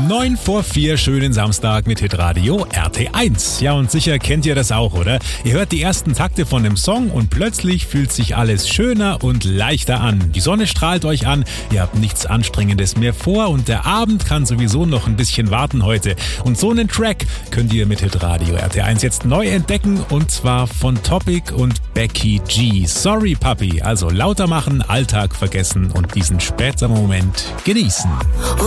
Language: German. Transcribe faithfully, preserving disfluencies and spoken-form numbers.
neun vor vier, schönen Samstag mit Hitradio R T eins. Ja, und sicher kennt ihr das auch, oder? Ihr hört die ersten Takte von dem Song und plötzlich fühlt sich alles schöner und leichter an. Die Sonne strahlt euch an, ihr habt nichts Anstrengendes mehr vor und der Abend kann sowieso noch ein bisschen warten heute. Und so einen Track könnt ihr mit Hitradio R T eins jetzt neu entdecken, und zwar von Topic und Becky G. Sorry Papi, also lauter machen, Alltag vergessen und diesen späteren Moment genießen.